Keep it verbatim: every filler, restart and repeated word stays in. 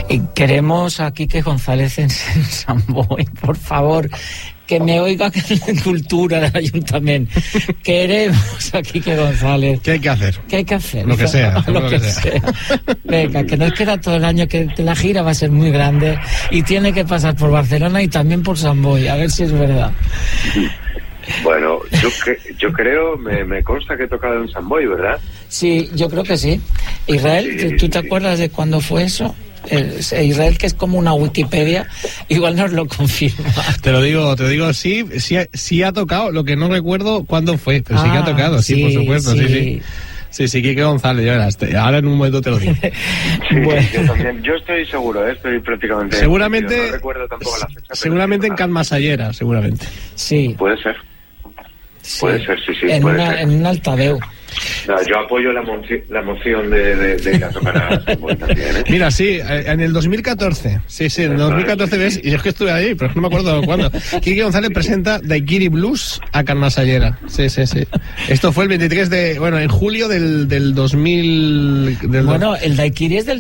Y queremos a Quique González en San Boi, por favor, que me oiga la cultura del ayuntamiento. Queremos a Quique González. ¿Qué hay que hacer? ¿Qué hay que hacer? Lo que sea. Lo, lo que, que sea. sea. Venga, que nos queda todo el año, que la gira va a ser muy grande y tiene que pasar por Barcelona y también por San Boi, a ver si es verdad. Bueno, yo, que, yo creo, me, me consta que he tocado en San Boi, ¿verdad? Sí, yo creo que sí. Israel, sí, ¿tú te sí. acuerdas de cuándo fue eso? Israel, que es como una Wikipedia, igual nos lo confirma. Te lo digo, te lo digo, sí, sí, sí ha tocado, lo que no recuerdo cuándo fue, pero ah, sí que ha tocado, sí, sí por supuesto, sí, sí. sí. Sí, sí, Quique González, ya verás, ahora en un momento te lo digo. Sí, bueno. yo también, yo estoy seguro, ¿eh? Estoy prácticamente... Seguramente, no recuerdo tampoco la fecha. Seguramente en Can Masallera, seguramente. Sí. Puede ser. Sí. Puede ser, sí, sí. En, puede una, ser. en un altaveu. No, yo apoyo la, moci- la moción de, de, de ir a tocar a San Boi también, ¿eh? Mira, sí, en el dos mil catorce, sí, sí, en el dos mil catorce ves, y yo es que estuve ahí, pero no me acuerdo cuándo. Quique González presenta Daiquiri Blues a Can Masallera, sí, sí, sí. Esto fue el veintitrés de, bueno, en julio del, del dos mil... Del bueno, el Daiquiri es del